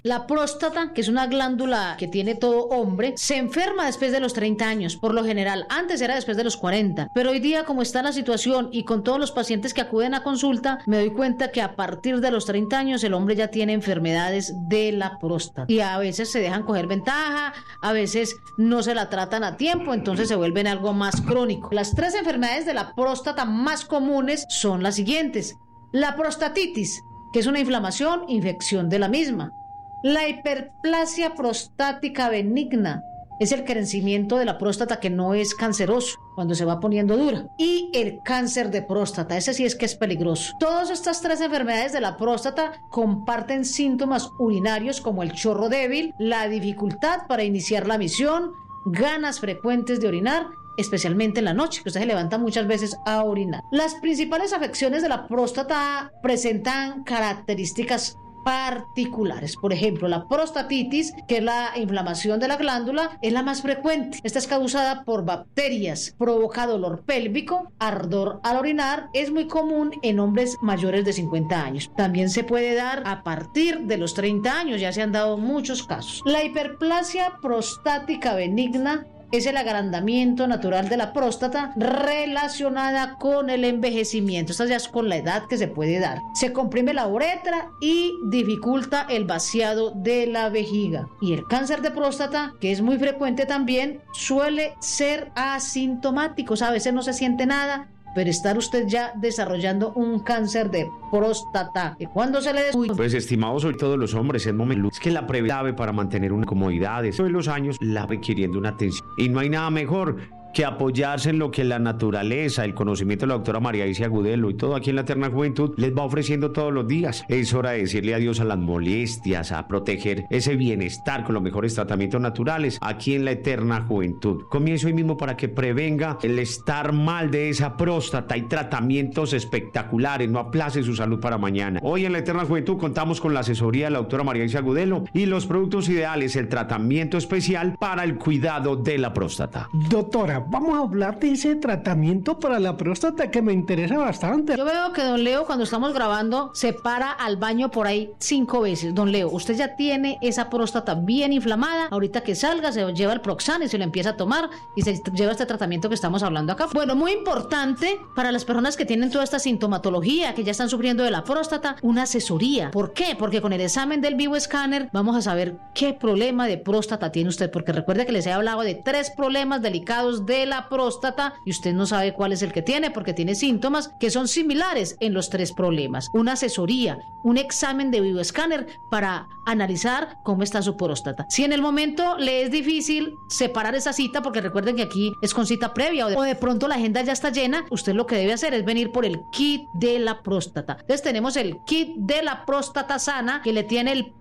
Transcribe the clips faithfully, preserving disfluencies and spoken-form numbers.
La próstata, que es una glándula que tiene todo hombre, se enferma después de los treinta años, por lo general. Antes era después de los cuarenta, pero hoy día, como está la situación y con todos los pacientes que acuden a consulta, me doy cuenta que a partir de los treinta años el hombre ya tiene enfermedades de la próstata y a veces se dejan coger ventaja, a veces no se la tratan a tiempo, entonces se vuelven algo más crónico. Las tres enfermedades de la próstata más comunes son las siguientes: la prostatitis, que es una inflamación, infección de la misma. La hiperplasia prostática benigna es el crecimiento de la próstata que no es canceroso cuando se va poniendo dura. Y el cáncer de próstata, ese sí es que es peligroso. Todas estas tres enfermedades de la próstata comparten síntomas urinarios como el chorro débil, la dificultad para iniciar la misión, ganas frecuentes de orinar, especialmente en la noche, que usted se levanta muchas veces a orinar. Las principales afecciones de la próstata presentan características particulares. Por ejemplo, la prostatitis, que es la inflamación de la glándula, es la más frecuente. Esta es causada por bacterias, provoca dolor pélvico, ardor al orinar, es muy común en hombres mayores de cincuenta años. También se puede dar a partir de los treinta años, ya se han dado muchos casos. La hiperplasia prostática benigna es el agrandamiento natural de la próstata relacionada con el envejecimiento. Esta ya es con la edad que se puede dar. Se comprime la uretra y dificulta el vaciado de la vejiga. Y el cáncer de próstata, que es muy frecuente también, suele ser asintomático. A veces no se siente nada, pero estar usted ya desarrollando un cáncer de próstata. ¿Y cuándo se le des... Pues, estimados, hoy todos los hombres, es momento. Es que la prevención clave para mantener una comodidad. Eso de los años la requiriendo una atención. Y no hay nada mejor que apoyarse en lo que la naturaleza, el conocimiento de la doctora María Isis Agudelo y todo aquí en la Eterna Juventud les va ofreciendo todos los días. Es hora de decirle adiós a las molestias, a proteger ese bienestar con los mejores tratamientos naturales aquí en la Eterna Juventud. Comienzo hoy mismo para que prevenga el estar mal de esa próstata. Hay tratamientos espectaculares, no aplace su salud para mañana. Hoy en la Eterna Juventud contamos con la asesoría de la doctora María Isis Agudelo y los productos ideales, el tratamiento especial para el cuidado de la próstata. Doctora, vamos a hablar de ese tratamiento para la próstata que me interesa bastante. Yo veo que don Leo, cuando estamos grabando, se para al baño por ahí cinco veces. Don Leo, usted ya tiene esa próstata bien inflamada. Ahorita que salga, se lleva el Proxan y se lo empieza a tomar y se lleva este tratamiento que estamos hablando acá. Bueno, muy importante para las personas que tienen toda esta sintomatología, que ya están sufriendo de la próstata, una asesoría. ¿Por qué? Porque con el examen del Bioescáner vamos a saber qué problema de próstata tiene usted, porque recuerde que les he hablado de tres problemas delicados de de la próstata y usted no sabe cuál es el que tiene porque tiene síntomas que son similares en los tres problemas. Una asesoría, un examen de bioescáner para analizar cómo está su próstata. Si en el momento le es difícil separar esa cita, porque recuerden que aquí es con cita previa o de, o de pronto la agenda ya está llena, usted lo que debe hacer es venir por el kit de la próstata. Entonces tenemos el kit de la próstata sana que le tiene el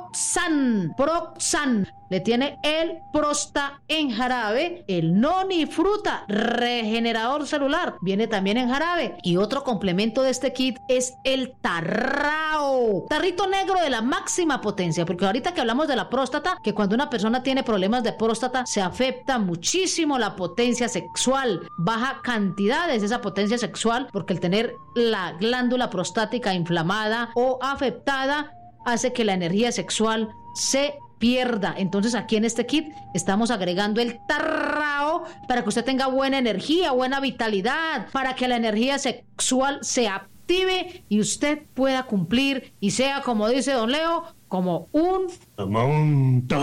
Proxan, Proxan. Le tiene el Prosta en jarabe, el Noni Fruta, regenerador celular, viene también en jarabe. Y otro complemento de este kit es el Tarrao, tarrito negro de la máxima potencia, porque ahorita que hablamos de la próstata, que cuando una persona tiene problemas de próstata se afecta muchísimo la potencia sexual, baja cantidades de esa potencia sexual, porque el tener la glándula prostática inflamada o afectada hace que la energía sexual se pierda. Entonces aquí en este kit estamos agregando el Tarrao para que usted tenga buena energía, buena vitalidad, para que la energía sexual se active y usted pueda cumplir y sea, como dice don Leo, como un... Monta.